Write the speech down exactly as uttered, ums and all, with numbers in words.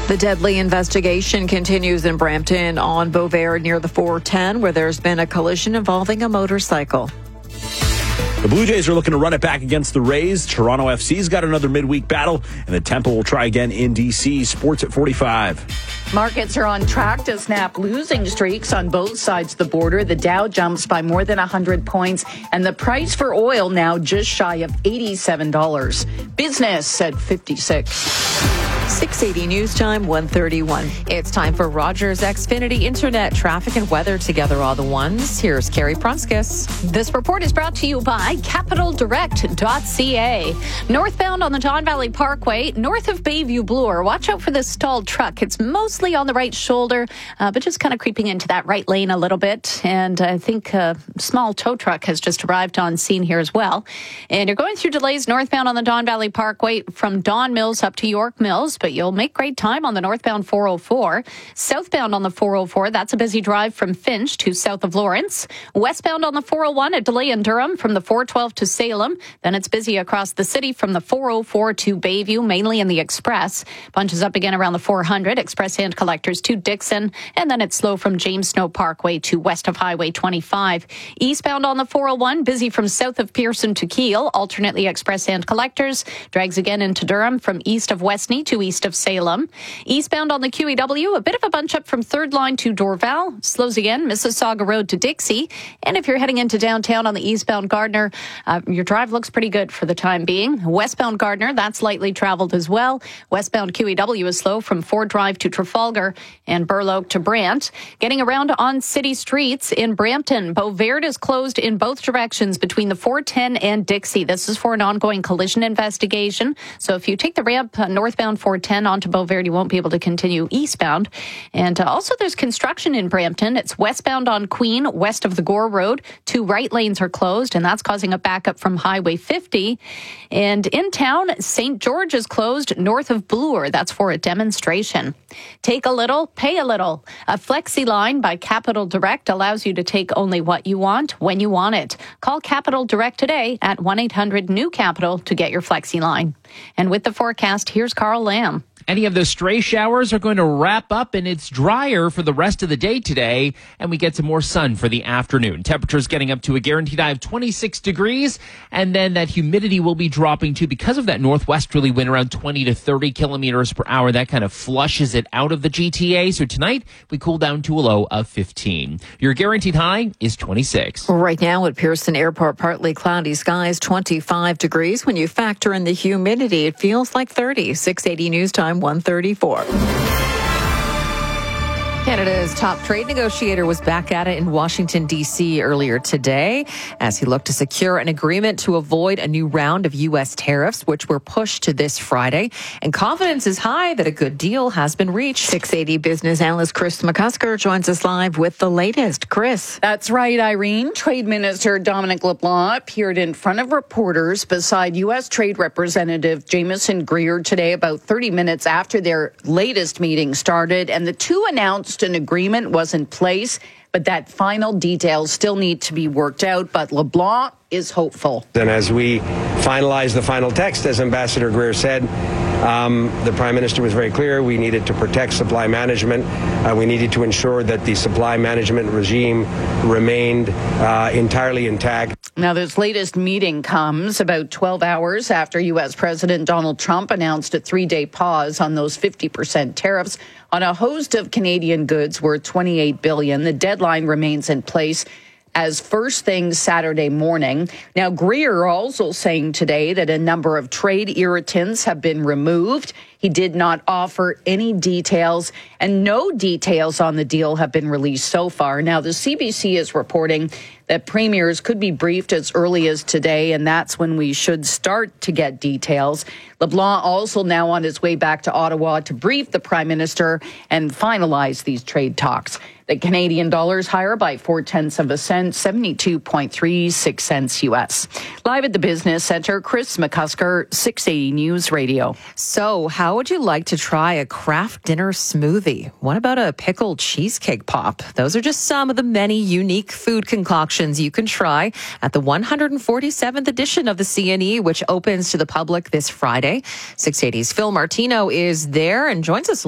The deadly investigation continues in Brampton on Beauvais near the four ten, where there's been a collision involving a motorcycle. The Blue Jays are looking to run it back against the Rays. Toronto F C's got another midweek battle, and the Temple will try again in D C. Sports at forty-five. Markets are on track to snap losing streaks on both sides of the border. The Dow jumps by more than one hundred points, and the price for oil now just shy of eighty-seven dollars. Business at fifty-six. six eighty News Time, one thirty-one. It's time for Rogers Xfinity Internet traffic and weather together all the ones. Here's Carrie Prunskis. This report is brought to you by capital direct dot c a. Northbound on the Don Valley Parkway, north of Bayview Bloor. Watch out for this stalled truck. It's mostly on the right shoulder, uh, but just kind of creeping into that right lane a little bit. And I think a small tow truck has just arrived on scene here as well. And you're going through delays northbound on the Don Valley Parkway from Don Mills up to York Mills, but you'll make great time on the northbound four oh four. Southbound on the four oh four, that's a busy drive from Finch to south of Lawrence. Westbound on the four oh one, a delay in Durham from the four twelve to Salem. Then it's busy across the city from the four oh four to Bayview, mainly in the Express. Bunches up again around the four hundred, Express hand collectors to Dixon. And then it's slow from James Snow Parkway to west of Highway twenty-five. Eastbound on the four oh one, busy from south of Pearson to Kiel, alternately Express hand collectors. Drags again into Durham from east of Westney to east of Salem. Eastbound on the Q E W, a bit of a bunch up from third line to Dorval. Slows again, Mississauga Road to Dixie. And if you're heading into downtown on the eastbound Gardner, uh, your drive looks pretty good for the time being. Westbound Gardner, that's lightly traveled as well. Westbound Q E W is slow from Ford Drive to Trafalgar and Burloak to Brant. Getting around on city streets in Brampton, Beauvais is closed in both directions between the four ten and Dixie. This is for an ongoing collision investigation. So if you take the ramp uh, northbound four ten onto Beauvais, you won't be able to continue eastbound. And uh, also there's construction in Brampton. It's westbound on Queen, west of the Gore Road. Two right lanes are closed, and that's causing a backup from Highway fifty. And in town, Saint George is closed north of Bloor. That's for a demonstration. Take a little, pay a little. A Flexi line by Capital Direct allows you to take only what you want when you want it. Call Capital Direct today at one eight hundred new capital to get your Flexi line. And with the forecast, here's Carl Lamb. Any of the stray showers are going to wrap up, and it's drier for the rest of the day today, and we get some more sun for the afternoon. Temperatures getting up to a guaranteed high of twenty-six degrees, and then that humidity will be dropping too because of that northwesterly wind around twenty to thirty kilometers per hour. That kind of flushes it out of the G T A. So tonight, we cool down to a low of fifteen. Your guaranteed high is twenty-six. Right now at Pearson Airport, partly cloudy skies, twenty-five degrees. When you factor in the humidity, it feels like thirty. six eighty News Time, one thirty-four. Canada's top trade negotiator was back at it in Washington, D C earlier today as he looked to secure an agreement to avoid a new round of U S tariffs, which were pushed to this Friday. And confidence is high that a good deal has been reached. six eighty business analyst Chris McCusker joins us live with the latest. Chris. That's right, Irene. Trade Minister Dominic LeBlanc appeared in front of reporters beside U S Trade Representative Jameson Greer today about thirty minutes after their latest meeting started, and the two announced an agreement was in place, but that final details still need to be worked out. But LeBlanc is hopeful. And as we finalize the final text, as Ambassador Greer said, um, the Prime Minister was very clear. We needed to protect supply management. Uh, we needed to ensure that the supply management regime remained uh, entirely intact. Now, this latest meeting comes about twelve hours after U S President Donald Trump announced a three-day pause on those fifty percent tariffs on a host of Canadian goods worth twenty-eight billion dollars. The deadline remains in place as first thing Saturday morning. Now, Greer also saying today that a number of trade irritants have been removed. He did not offer any details, and no details on the deal have been released so far. Now, the C B C is reporting that premiers could be briefed as early as today, and that's when we should start to get details. LeBlanc also now on his way back to Ottawa to brief the Prime Minister and finalize these trade talks. The Canadian dollar is higher by four-tenths of a cent, seventy-two point three six cents U S. Live at the Business Center, Chris McCusker, six eighty News Radio. So how would you like to try a craft dinner smoothie? What about a pickled cheesecake pop? Those are just some of the many unique food concoctions you can try at the one hundred forty-seventh edition of the C N E, which opens to the public this Friday. six eighty's Phil Martino is there and joins us